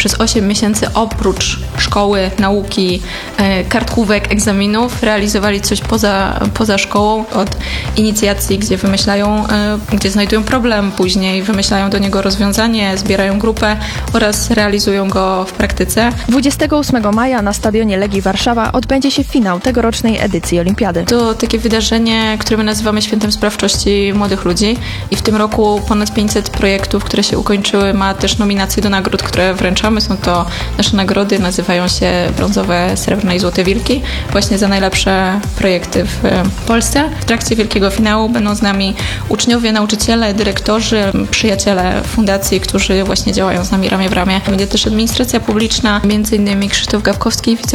przez 8 miesięcy oprócz szkoły, nauki, kartkówek, egzaminów realizowali coś poza szkołą, od inicjacji, gdzie wymyślają, gdzie znajdują problem, później wymyślają do niego rozwiązanie, zbierają grupę oraz realizują go w praktyce. 28 maja na stadionie Legii Warszawa odbędzie się finał tegorocznej edycji olimpiady. To takie wydarzenie, które my nazywamy Świętem Sprawczości Młodych Ludzi i w tym roku ponad 500 projektów, które się ukończyły, ma też nominacje do nagród, które wręczamy. Są to nasze nagrody, nazywają się brązowe, srebrne i złote wilki, właśnie za najlepsze projekty w Polsce. W trakcie wielkiego finału będą z nami uczniowie, nauczyciele, dyrektorzy, przyjaciele fundacji, którzy właśnie działają z nami ramię w ramię. Będzie też administracja publiczna, m.in. Krzysztof Gawkowski,